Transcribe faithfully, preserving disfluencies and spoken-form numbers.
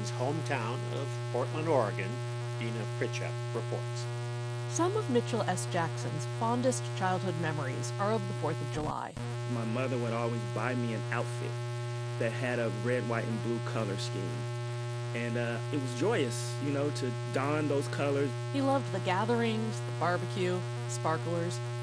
Jackson's hometown of Portland, Oregon, Dina Pritchett reports. Some of Mitchell S. Jackson's fondest childhood memories are of the fourth of July. My mother would always buy me an outfit that had a red, white, and blue color scheme. And uh, it was joyous, you know, to don those colors. He loved the gatherings, the barbecue, the sparklers,